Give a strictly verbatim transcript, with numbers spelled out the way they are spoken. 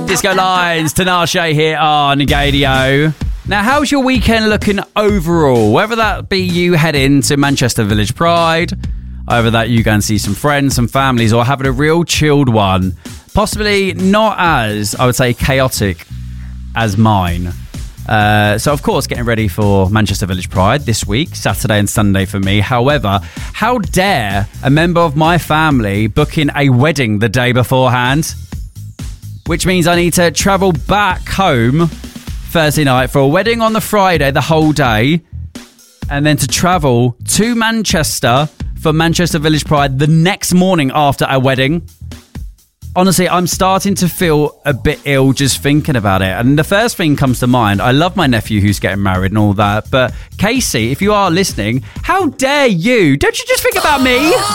Disco Lines, Tinashe here on Gadio. Now, how's your weekend looking overall? Whether that be you heading to Manchester Village Pride, either that you go and see some friends, some families, or having a real chilled one. Possibly not as, I would say, chaotic as mine. Uh, so, of course, getting ready for Manchester Village Pride this week, Saturday and Sunday for me. However, how dare a member of my family booking a wedding the day beforehand? Which means I need to travel back home Thursday night for a wedding on the Friday, the whole day, and then to travel to Manchester for Manchester Village Pride the next morning after a wedding. Honestly, I'm starting to feel a bit ill just thinking about it. And the first thing comes to mind, I love my nephew who's getting married and all that, but Casey, if you are listening, how dare you? Don't you just think about me?